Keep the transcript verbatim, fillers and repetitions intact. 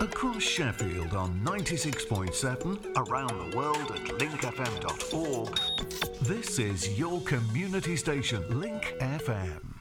Across Sheffield on ninety-six point seven, around the world at link f m dot org. This is your community station, Link F M.